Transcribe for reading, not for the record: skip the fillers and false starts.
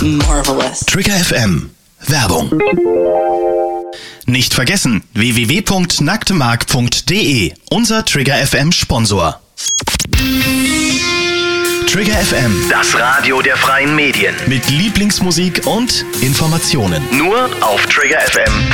marvelous. Trigger FM. Werbung. Nicht vergessen, www.nacktemark.de, unser Trigger FM Sponsor. Trigger FM, das Radio der freien Medien. Mit Lieblingsmusik und Informationen. Nur auf triggerfm.de.